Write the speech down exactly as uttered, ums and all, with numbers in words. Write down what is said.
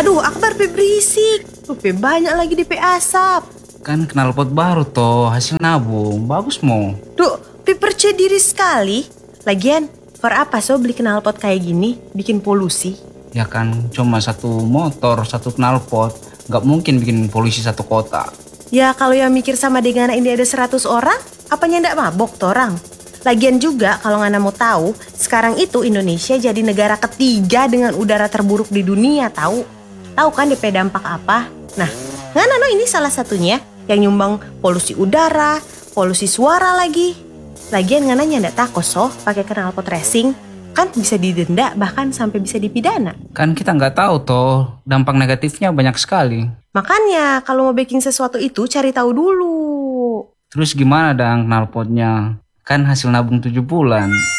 Aduh, Akbar pe berisik. Tuh pe banyak lagi di pe asap. Kan knalpot baru toh, hasil nabung. Bagus mo. Duh, pe percaya diri sekali. Lagian, for apa so beli knalpot kayak gini? Bikin polusi. Ya kan, cuma satu motor, satu knalpot. Gak mungkin bikin polusi satu kota. Ya kalau yang mikir sama dengan ini ada seratus orang, apanya ndak mabok toh orang? Lagian juga kalau Ngana mau tahu, sekarang itu Indonesia jadi negara ketiga dengan udara terburuk di dunia tahu. Tahu kan D P dampak apa? Nah, Ngana no ini salah satunya yang nyumbang polusi udara, polusi suara lagi. Lagian Ngana ndak takut so pakai knalpot racing, kan bisa didenda bahkan sampai bisa dipidana. Kan kita nggak tahu toh, dampak negatifnya banyak sekali. Makanya kalau mau baking sesuatu itu cari tahu dulu. Terus gimana dong knalpotnya? Kan hasil nabung tujuh bulan.